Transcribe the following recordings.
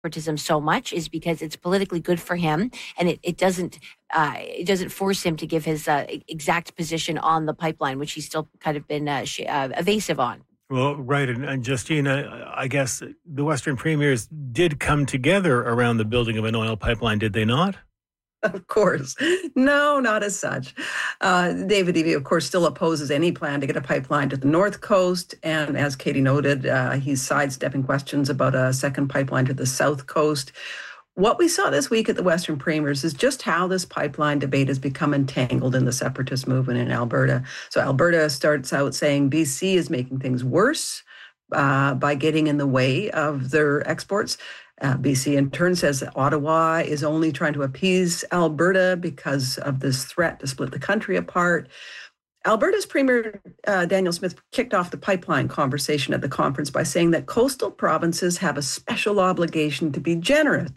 separatism so much is because it's politically good for him, and it doesn't force him to give his exact position on the pipeline, which he's still kind of been evasive on. Well, right. And Justine, I guess the Western premiers did come together around the building of an oil pipeline, did they not? Of course. No, not as such. David Eby, of course, still opposes any plan to get a pipeline to the North Coast. And as Katie noted, he's sidestepping questions about a second pipeline to the South Coast. What we saw this week at the Western Premiers is just how this pipeline debate has become entangled in the separatist movement in Alberta. So Alberta starts out saying BC is making things worse by getting in the way of their exports. BC in turn says that Ottawa is only trying to appease Alberta because of this threat to split the country apart. Alberta's Premier Danielle Smith kicked off the pipeline conversation at the conference by saying that coastal provinces have a special obligation to be generous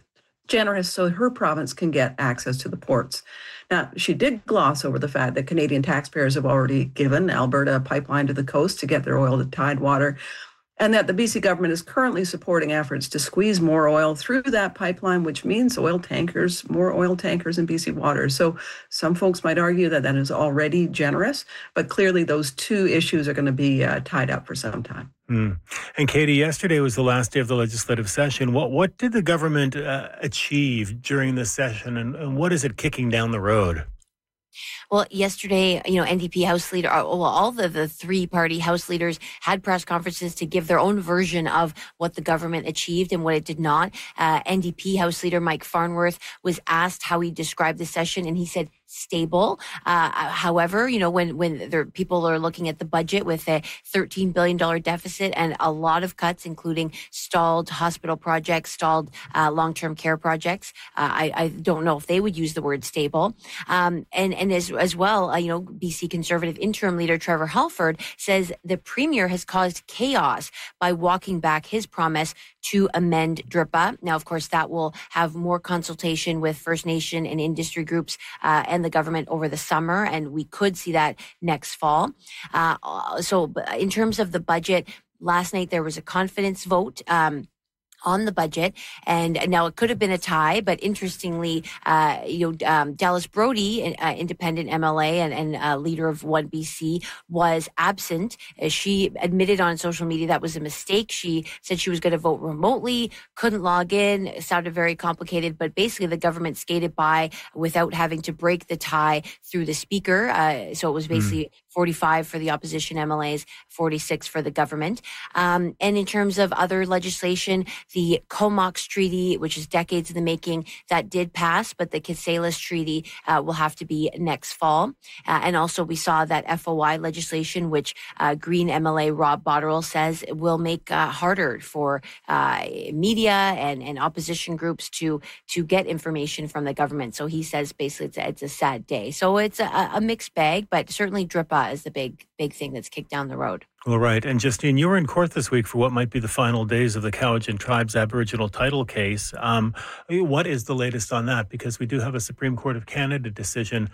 so her province can get access to the ports. Now, she did gloss over the fact that Canadian taxpayers have already given Alberta a pipeline to the coast to get their oil to Tidewater, and that the BC government is currently supporting efforts to squeeze more oil through that pipeline, which means more oil tankers in BC waters. So some folks might argue that that is already generous, but clearly those two issues are going to be tied up for some time. And Katie, yesterday was the last day of the legislative session. What did the government achieve during this session, and what is it kicking down the road? Well, yesterday, NDP House Leader, all the three-party House leaders had press conferences to give their own version of what the government achieved and what it did not. NDP House Leader Mike Farnworth was asked how he described the session, and he said stable. However, when people are looking at the budget with a $13 billion deficit and a lot of cuts, including stalled hospital projects, stalled long-term care projects, I don't know if they would use the word stable. And as well, BC Conservative interim leader Trevor Halford says the premier has caused chaos by walking back his promise to amend DRIPA. Now, of course, that will have more consultation with First Nation and industry groups and the government over the summer, and we could see that next fall. So in terms of the budget, last night there was a confidence vote on the budget, and now it could have been a tie, but interestingly, Dallas Brody, independent MLA and leader of One BC, was absent. She admitted on social media that was a mistake. She said she was going to vote remotely, couldn't log in. It sounded very complicated, but basically the government skated by without having to break the tie through the speaker. So it was basically 45 for the opposition MLAs, 46 for the government. And in terms of other legislation, the Comox Treaty, which is decades in the making, that did pass, but the Casselas Treaty will have to be next fall. And also we saw that FOI legislation, which Green MLA Rob Botterill says will make harder for media and opposition groups to get information from the government. So he says basically it's a sad day. So it's a mixed bag, but certainly DRIPA is the big thing that's kicked down the road. All right. And Justine, you were in court this week for what might be the final days of the Cowichan Tribe's Aboriginal title case. What is the latest on that? Because we do have a Supreme Court of Canada decision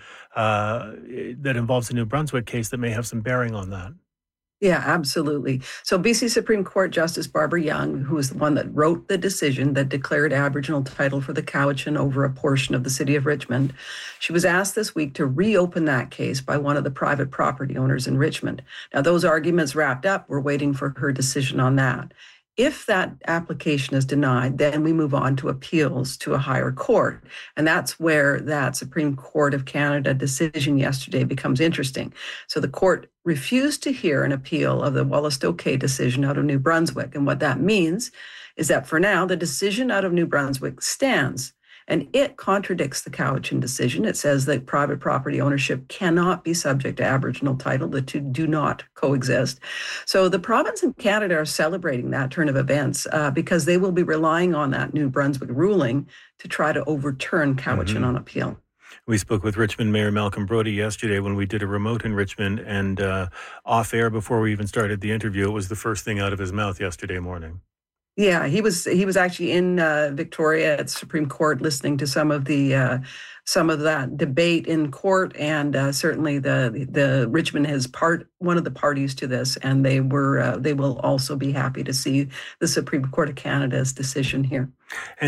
that involves a New Brunswick case that may have some bearing on that. Yeah, absolutely. So BC Supreme Court Justice Barbara Young, who was the one that wrote the decision that declared Aboriginal title for the Cowichan over a portion of the city of Richmond, she was asked this week to reopen that case by one of the private property owners in Richmond. Now, those arguments wrapped up. We're waiting for her decision on that. If that application is denied, then we move on to appeals to a higher court. And that's where that Supreme Court of Canada decision yesterday becomes interesting. So the court refused to hear an appeal of the Wolastoqey decision out of New Brunswick. And what that means is that for now, the decision out of New Brunswick stands. And it contradicts the Cowichan decision. It says that private property ownership cannot be subject to Aboriginal title. The two do not coexist. So the province and Canada are celebrating that turn of events because they will be relying on that New Brunswick ruling to try to overturn Cowichan on appeal. We spoke with Richmond Mayor Malcolm Brodie yesterday when we did a remote in Richmond, and off air before we even started the interview, it was the first thing out of his mouth yesterday morning. Yeah, he was actually in Victoria at Supreme Court listening to some of that debate in court, and certainly the Richmond is one of the parties to this, and they will also be happy to see the Supreme Court of Canada's decision here. And